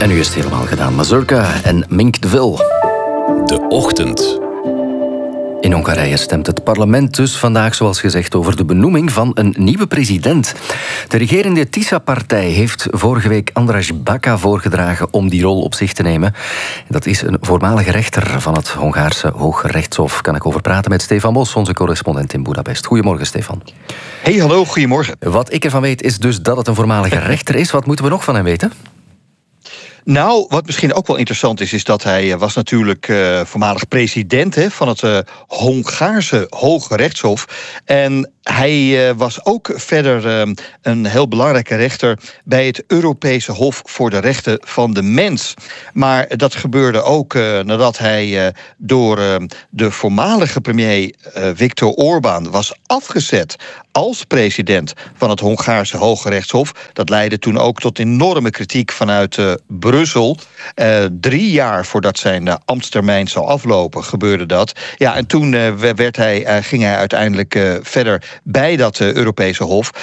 En nu is het helemaal gedaan. Mazurka en Mink de Vil. De Ochtend. In Hongarije stemt het parlement dus vandaag, zoals gezegd, over de benoeming van een nieuwe president. De regerende TISA-partij heeft vorige week András Baka voorgedragen om die rol op zich te nemen. Dat is een voormalige rechter van het Hongaarse Hooggerechtshof. Kan ik over praten met Stefan Bos, onze correspondent in Budapest. Goedemorgen, Stefan. Hey, hallo, goedemorgen. Wat ik ervan weet is dus dat het een voormalige rechter is. Wat moeten we nog van hem weten? Nou, wat misschien ook wel interessant is dat hij was natuurlijk voormalig president van het Hongaarse Hoge Rechtshof. En hij was ook verder een heel belangrijke rechter bij het Europese Hof voor de Rechten van de Mens. Maar dat gebeurde ook nadat hij door de voormalige premier Viktor Orbán was afgezet als president van het Hongaarse Hoge Rechtshof. Dat leidde toen ook tot enorme kritiek vanuit Brussel. 3 jaar voordat zijn ambtstermijn zou aflopen, gebeurde dat. Ja, en toen ging hij uiteindelijk verder bij dat Europese Hof.